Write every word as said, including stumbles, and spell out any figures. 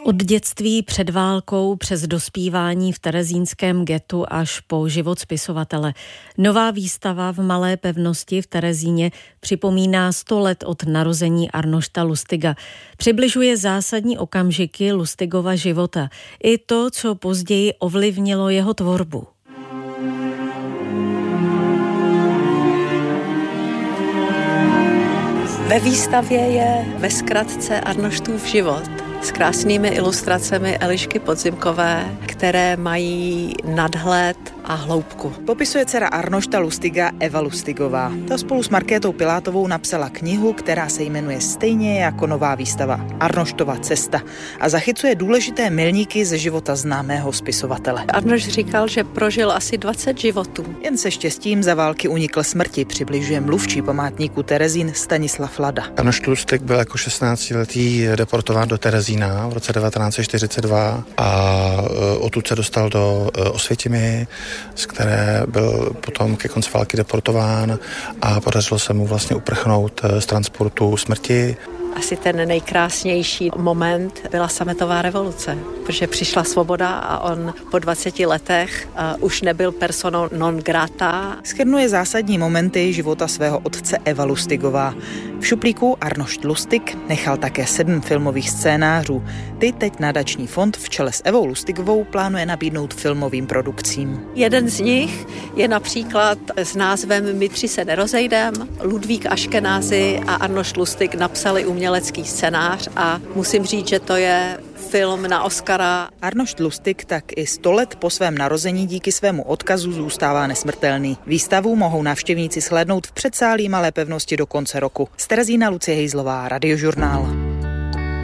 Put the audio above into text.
Od dětství před válkou přes dospívání v terezínském ghettu až po život spisovatele. Nová výstava v Malé pevnosti v Terezíně připomíná sto let od narození Arnošta Lustiga. Přibližuje zásadní okamžiky Lustigova života i to, co později ovlivnilo jeho tvorbu. Ve výstavě je ve zkratce Arnoštův život s krásnými ilustracemi Elišky Podzimkové, které mají nadhled a hloubku. Popisuje dcera Arnošta Lustiga Eva Lustigová. Ta spolu s Markétou Pilátovou napsala knihu, která se jmenuje stejně jako nová výstava Arnoštova cesta a zachycuje důležité milníky ze života známého spisovatele. Arnošt říkal, že prožil asi dvacet životů. Jen se štěstím za války unikl smrti, přibližuje mluvčí památníku Terezín Stanislav Lada. Arnošt Lustig byl jako šestnáctiletý deportován do Terezína v roce devatenáct set čtyřicet dva a odtud se dostal do Osvětimi, z které byl potom ke konci války deportován a podařilo se mu vlastně uprchnout z transportu smrti. Asi ten nejkrásnější moment byla sametová revoluce, protože přišla svoboda a on po dvaceti letech uh, už nebyl personou non grata. Shrnuje zásadní momenty života svého otce Eva Lustigová. V šuplíku Arnošt Lustig nechal také sedm filmových scénářů. Ty teď nadační fond v čele s Evou Lustigovou plánuje nabídnout filmovým produkcím. Jeden z nich je například s názvem My tři se nerozejdem. Ludvík Aškenázy a Arnošt Lustig napsali umělecký scénář a musím říct, že to je film na Oscara. Arnošt Lustig tak i sto let po svém narození díky svému odkazu zůstává nesmrtelný. Výstavu mohou návštěvníci shlédnout v předsálí Malé pevnosti do konce roku. Z Terezína Lucie Hejzlová, Radiožurnál.